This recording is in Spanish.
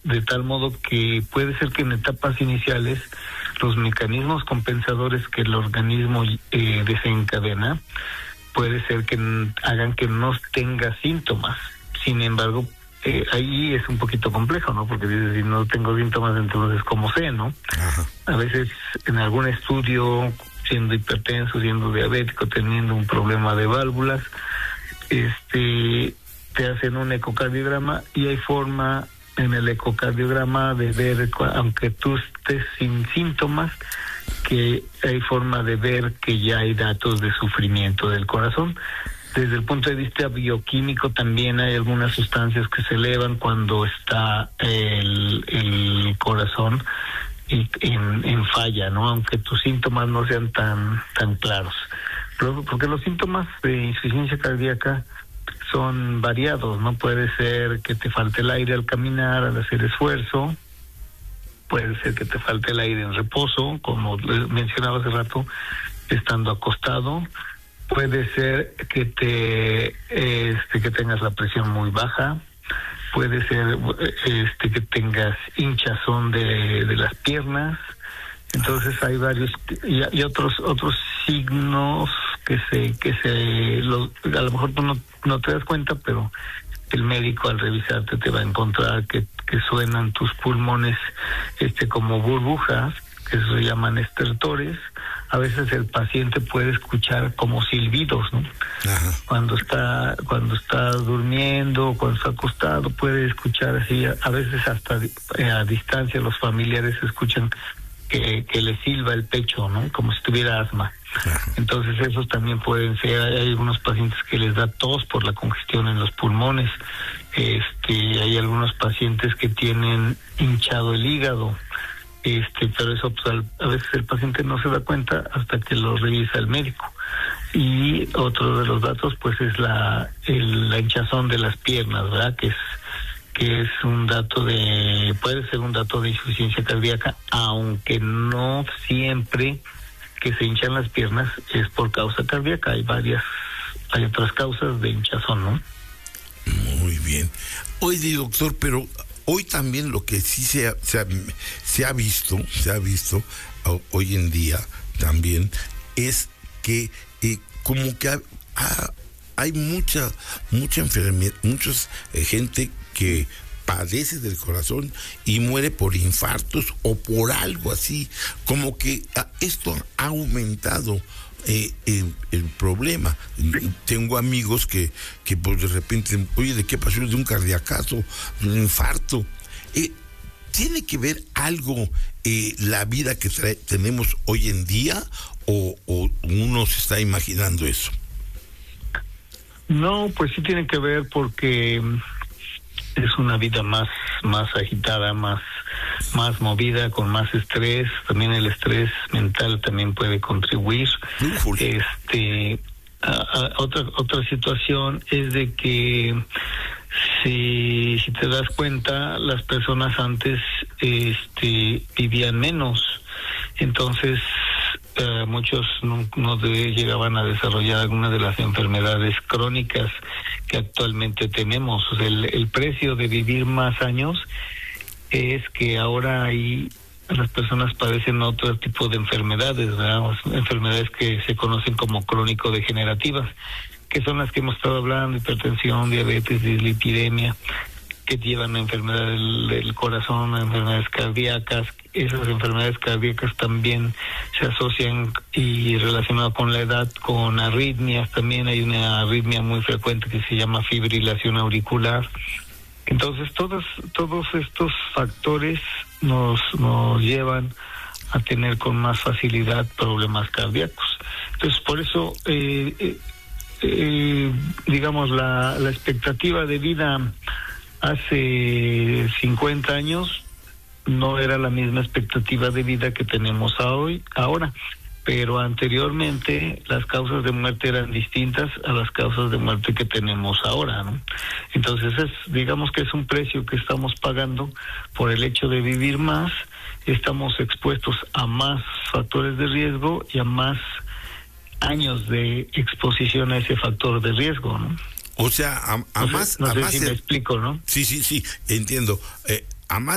de tal modo que puede ser que en etapas iniciales los mecanismos compensadores que el organismo desencadena puede ser que hagan que no tenga síntomas. Sin embargo, ahí es un poquito complejo, ¿no? Porque dices, si no tengo síntomas, entonces ¿cómo sé, no? Ajá. A veces en algún estudio, siendo hipertenso, siendo diabético, teniendo un problema de válvulas, te hacen un ecocardiograma y hay forma en el ecocardiograma de ver, aunque tú estés sin síntomas, que hay forma de ver que ya hay datos de sufrimiento del corazón. Desde el punto de vista bioquímico también hay algunas sustancias que se elevan cuando está el corazón en falla, ¿no? Aunque tus síntomas no sean tan claros. Porque los síntomas de insuficiencia cardíaca son variados, ¿no? Puede ser que te falte el aire al caminar, al hacer esfuerzo. Puede ser que te falte el aire en reposo, como mencionaba hace rato, estando acostado. Puede ser que que tengas la presión muy baja. Puede ser que tengas hinchazón de las piernas. Entonces hay varios y otros signos que a lo mejor tú no te das cuenta, pero el médico al revisarte te va a encontrar que suenan tus pulmones como burbujas, que se llaman estertores. A veces el paciente puede escuchar como silbidos, ¿no? Ajá. Cuando está durmiendo, cuando está acostado, puede escuchar así. A veces hasta a distancia los familiares escuchan que le silba el pecho, ¿no? Como si tuviera asma. Ajá. Entonces esos también pueden ser. Hay algunos pacientes que les da tos por la congestión en los pulmones. Hay algunos pacientes que tienen hinchado el hígado. Pero eso pues, a veces el paciente no se da cuenta hasta que lo revisa el médico. Y otro de los datos pues es la hinchazón de las piernas, ¿verdad? Que es un dato puede ser un dato de insuficiencia cardíaca, aunque no siempre que se hinchan las piernas es por causa cardíaca. Hay otras causas de hinchazón, ¿no? Muy bien. Oye, doctor, pero hoy también lo que sí se ha visto hoy en día también es que como que hay mucha enfermedad, gente que padece del corazón y muere por infartos o por algo así, como que esto ha aumentado el problema. Tengo amigos que pues de repente, oye, ¿de qué pasó? De un cardiacazo, de un infarto. ¿Tiene que ver algo la vida que tenemos hoy en día o uno se está imaginando eso? No, pues sí tiene que ver porque es una vida más agitada, más movida, con más estrés. También el estrés mental también puede contribuir. Otra situación es de que si te das cuenta, las personas antes vivían menos. Entonces muchos no llegaban a desarrollar algunas de las enfermedades crónicas que actualmente tenemos. O sea, el precio de vivir más años es que ahora las personas padecen otro tipo de enfermedades, ¿verdad? Enfermedades que se conocen como crónico-degenerativas, que son las que hemos estado hablando: hipertensión, diabetes, dislipidemia, que llevan a enfermedades del corazón, a enfermedades cardíacas. Esas enfermedades cardíacas también se asocian y relacionadas con la edad, con arritmias. También hay una arritmia muy frecuente que se llama fibrilación auricular. Entonces todos estos factores nos llevan a tener con más facilidad problemas cardíacos. Entonces por eso digamos la expectativa de vida hace 50 años no era la misma expectativa de vida que tenemos ahora, pero anteriormente las causas de muerte eran distintas a las causas de muerte que tenemos ahora, ¿no? Entonces digamos que es un precio que estamos pagando por el hecho de vivir más. Estamos expuestos a más factores de riesgo y a más años de exposición a ese factor de riesgo, ¿no? O sea, No sé si me explico, ¿no? Sí, entiendo. A más